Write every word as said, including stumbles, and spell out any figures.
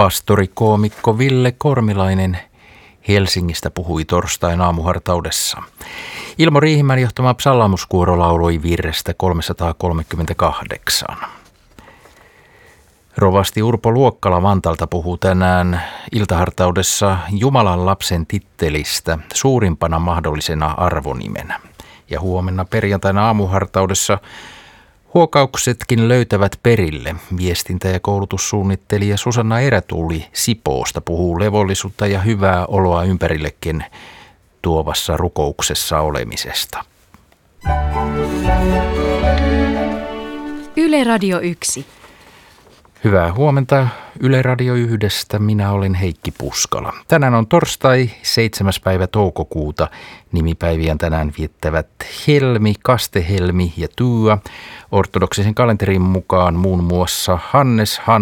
Pastorikoomikko Ville Kormilainen Helsingistä puhui torstain aamuhartaudessa. Ilmo Riihimäen johtama psalaamuskuoro lauloi virrestä kolmesataakolmekymmentäkahdeksan. Rovasti Urpo Luokkala Vantalta puhuu tänään iltahartaudessa Jumalan lapsen tittelistä suurimpana mahdollisena arvonimenä. Ja huomenna perjantaina aamuhartaudessa huokauksetkin löytävät perille. Viestintä- ja koulutussuunnittelija Susanna Erätuuli Sipoosta puhuu levollisuutta ja hyvää oloa ympärillekin tuovassa rukouksessa olemisesta. Yle Radio yksi. Hyvää huomenta Yle Radio yhdestä. Minä olen Heikki Puskala. Tänään on torstai, seitsemäs päivä toukokuuta. Nimipäiviä tänään viettävät Helmi, Kaste Helmi ja Tuua. Ortodoksisen kalenterin mukaan muun muassa Hannes, Hannes